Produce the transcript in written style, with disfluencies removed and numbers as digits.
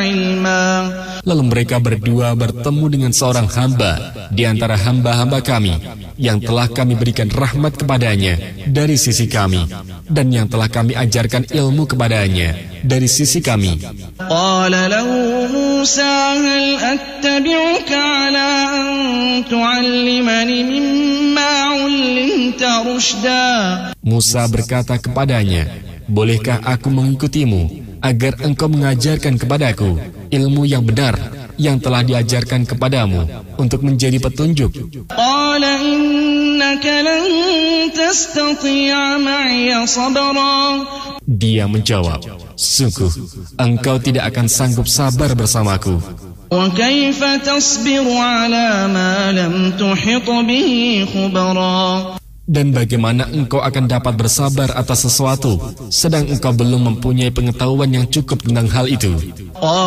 علما. Lalu mereka berdua bertemu dengan seorang hamba di antara hamba-hamba kami yang telah kami berikan rahmat kepadanya dari sisi kami dan yang telah kami ajarkan ilmu kepadanya dari sisi kami. Qala lahu Musa hal attabi'uka ala an tu'allimani mimma 'ullimta rushda. Musa berkata kepadanya, bolehkah aku mengikutimu agar engkau mengajarkan kepadaku ilmu yang benar yang telah diajarkan kepadamu untuk menjadi petunjuk? Qala innaka lan tastati'a ma'iya sabra. Dia menjawab, sungguh engkau tidak akan sanggup sabar bersamaku. Wa kaifa tasbiru 'ala ma lam tuhit bihi khubara. Dan bagaimana engkau akan dapat bersabar atas sesuatu sedang engkau belum mempunyai pengetahuan yang cukup tentang hal itu?